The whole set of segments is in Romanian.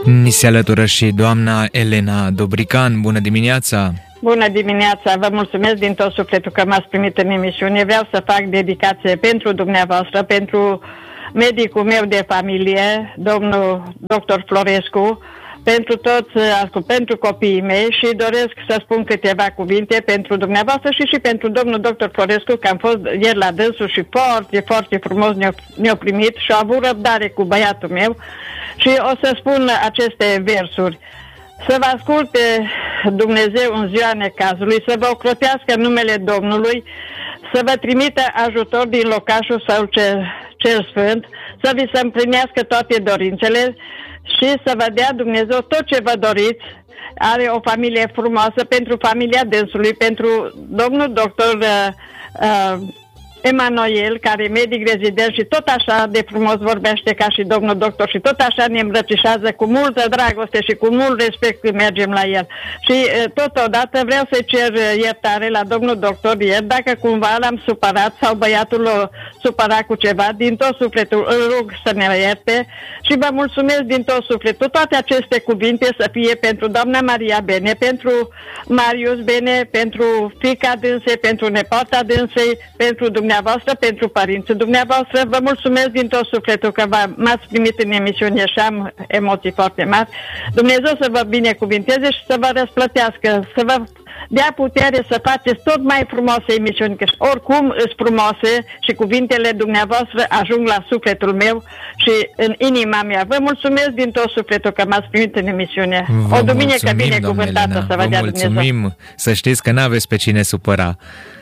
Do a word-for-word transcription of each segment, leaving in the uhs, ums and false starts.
Ni se alătură și doamna Elena Dobrican. Bună dimineața! Bună dimineața! Vă mulțumesc din tot sufletul că m-ați primit în emisiune. Vreau să fac dedicație pentru dumneavoastră, pentru medicul meu de familie, domnul doctor Florescu, pentru toți, pentru copiii mei și doresc să spun câteva cuvinte pentru dumneavoastră și și pentru domnul doctor Florescu, că am fost ieri la dânsul și foarte, foarte frumos ne-a, ne-a primit și a avut răbdare cu băiatul meu și o să spun aceste versuri. Să vă asculte Dumnezeu în ziua necazului, să vă ocrotească numele Domnului, să vă trimită ajutor din locașul său cel, cel sfânt, să vi se împlinească toate dorințele și să vă dea Dumnezeu tot ce vă doriți. Are o familie frumoasă pentru familia dânsului, pentru domnul doctor uh, uh, Emanuel, care e medic rezident și tot așa de frumos vorbește ca și domnul doctor și tot așa ne îmbrățișează cu multă dragoste și cu mult respect când mergem la el. Și totodată vreau să cer iertare la domnul doctor ieri, dacă cumva l-am supărat sau băiatul l-a supărat cu ceva, din tot sufletul îl rog să ne ierte și vă mulțumesc din tot sufletul. Toate aceste cuvinte să fie pentru doamna Maria Bene, pentru Marius Bene, pentru fiica dânsei, pentru nepoata dânsei, pentru dumneavoastră, dumneavoastră, pentru părinții dumneavoastră. Vă mulțumesc din tot sufletul că m-ați primit în emisiune și am emoții foarte mari. Dumnezeu să vă binecuvinteze și să vă răsplătească, să vă dea putere să faceți tot mai frumoase emisiuni, că oricum sunt frumoase și cuvintele dumneavoastră ajung la sufletul meu și în inima mea. Vă mulțumesc din tot sufletul că m-ați primit în emisiune. Vă o duminică binecuvântată să vă dea Dumnezeu. Mulțumim, să știți că n-aveți pe cine supăra.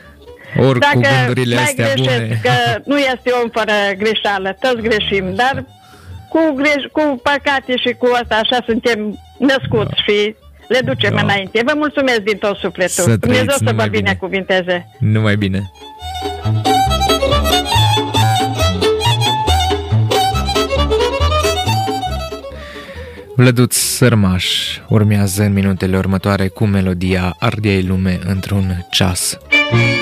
Ori Dacă cu gândurile mai astea greșesc, bune. că nu este om fără greșeală, toți greșim, dar cu, greș, cu păcate și cu asta așa suntem născuți și le ducem Da. înainte. Vă mulțumesc din tot sufletul. Să Dumnezeu trăiți, să vă numai bine. binecuvinteze. Numai bine. Vlăduț Sărmaș urmează în minutele următoare cu melodia Ardeai lume într-un ceas.